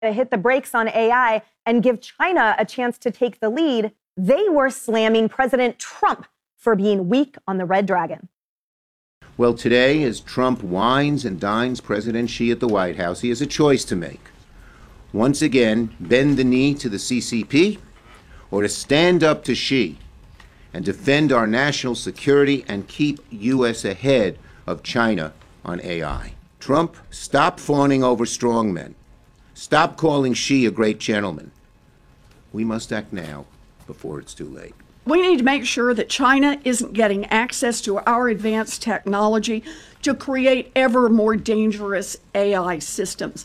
to hit the brakes on AI and give China a chance to take the lead, they were slamming President Trump for being weak on the Red Dragon. Well, today, as Trump wines and dines President Xi at the White House, he has a choice to make. Once again, bend the knee to the CCP, or to stand up to Xi and defend our national security and keep U.S. ahead of China on AI. Trump, stop fawning over strongmen. Stop calling Xi a great gentleman. We must act now before it's too late. We need to make sure that China isn't getting access to our advanced technology to create ever more dangerous AI systems.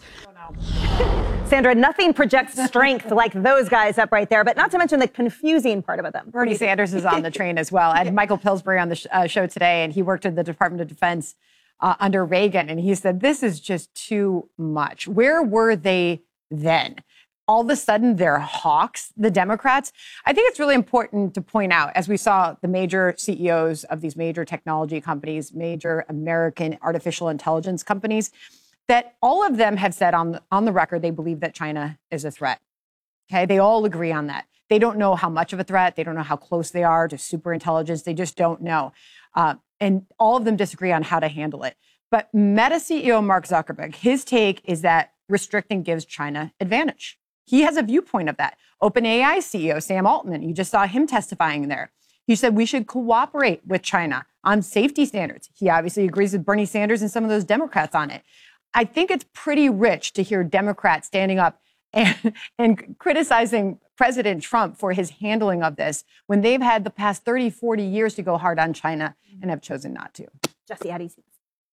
Sandra, nothing projects strength like those guys up right there, but not to mention the confusing part of them. Bernie Sanders is on the train as well. I had Michael Pillsbury on the show today, and he worked in the Department of Defense under Reagan, and he said, this is just too much. Where were they then? All of a sudden, they're hawks, the Democrats. I think it's really important to point out, as we saw the major CEOs of these major technology companies, major American artificial intelligence companies, that all of them have said on the record they believe that China is a threat. Okay, they all agree on that. They don't know how much of a threat. They don't know how close they are to superintelligence. They just don't know. And all of them disagree on how to handle it. But Meta CEO Mark Zuckerberg, his take is that restricting gives China advantage. He has a viewpoint of that. OpenAI CEO Sam Altman, you just saw him testifying there. He said we should cooperate with China on safety standards. He obviously agrees with Bernie Sanders and some of those Democrats on it. I think it's pretty rich to hear Democrats standing up and criticizing President Trump for his handling of this when they've had the past 30, 40 years to go hard on China and have chosen not to. Jesse, how do you see this?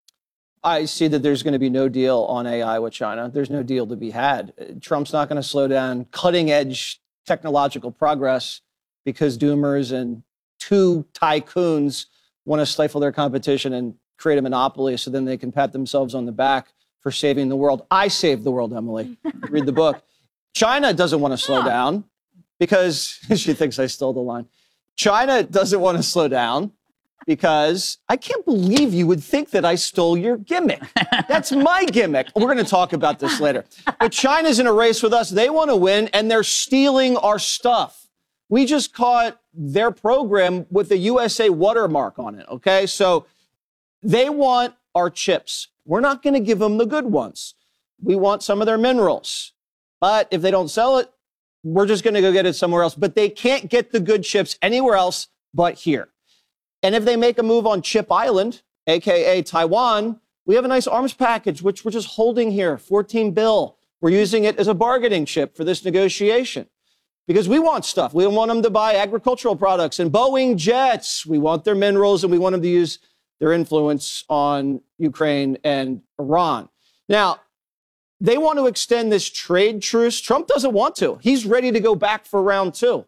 I see that there's going to be no deal on AI with China. There's no deal to be had. Trump's not going to slow down cutting-edge technological progress because doomers and two tycoons want to stifle their competition and create a monopoly so then they can pat themselves on the back for saving the world. I saved the world, Emily. Read the book. China doesn't want to slow down because she thinks I stole the line. China doesn't want to slow down because I can't believe you would think that I stole your gimmick. That's my gimmick. We're going to talk about this later. But China's in a race with us. They want to win, and they're stealing our stuff. We just caught their program with the USA watermark on it, okay? So they want our chips. We're not going to give them the good ones. We want some of their minerals. But if they don't sell it, we're just going to go get it somewhere else. But they can't get the good chips anywhere else but here. And if they make a move on Chip Island, a.k.a. Taiwan, we have a nice arms package, which we're just holding here, $14 billion. We're using it as a bargaining chip for this negotiation because we want stuff. We want them to buy agricultural products and Boeing jets. We want their minerals, and we want them to use their influence on Ukraine and Iran. Now, they want to extend this trade truce. Trump doesn't want to. He's ready to go back for round two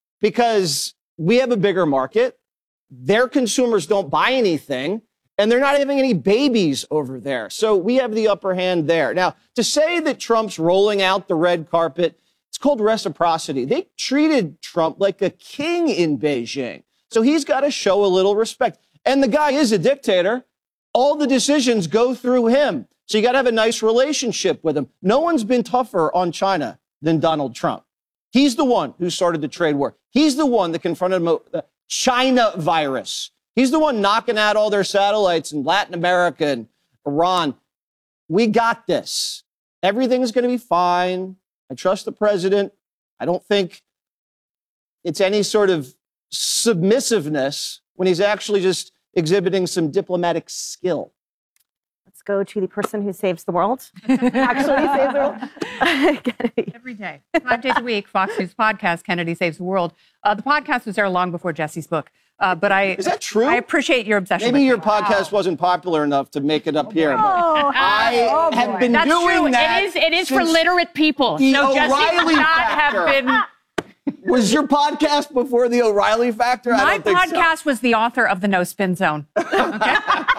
because we have a bigger market. Their consumers don't buy anything, and they're not having any babies over there. So we have the upper hand there. Now, to say that Trump's rolling out the red carpet, it's called reciprocity. They treated Trump like a king in Beijing. So he's got to show a little respect. And the guy is a dictator. All the decisions go through him. So you got to have a nice relationship with him. No one's been tougher on China than Donald Trump. He's the one who started the trade war. He's the one that confronted China virus. He's the one knocking out all their satellites in Latin America and Iran. We got this. Everything's going to be fine. I trust the president. I don't think it's any sort of submissiveness when he's actually just exhibiting some diplomatic skill. Let's go to the person who saves the world. Actually saves the world. Kennedy. Every day. 5 days a week, Fox News podcast, Kennedy Saves the World. The podcast was there long before Jesse's book. But Is that true? I appreciate your obsession. Maybe your podcast wasn't popular enough to make it up here. I have been That's doing true. that. It is for literate people. The So Jesse O'Reilly would not factor. have been. Was your podcast before the O'Reilly Factor? My podcast was the author of the No Spin Zone. Okay?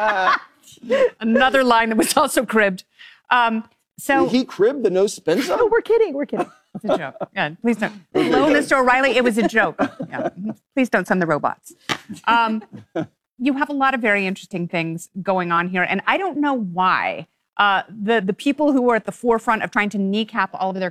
Another line that was also cribbed. Did he crib the No Spin Zone? No, we're kidding. We're kidding. It's a joke. Yeah, please don't. Hello, Mr. O'Reilly. It was a joke. Yeah. Please don't send the robots. You have a lot of very interesting things going on here, and I don't know why the people who were at the forefront of trying to kneecap all of their